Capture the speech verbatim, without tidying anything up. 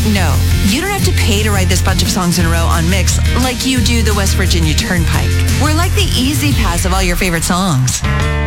No, you don't have to pay to ride this bunch of songs in a row on Mix like you do the West Virginia Turnpike. We're like the Easy Pass of all your favorite songs.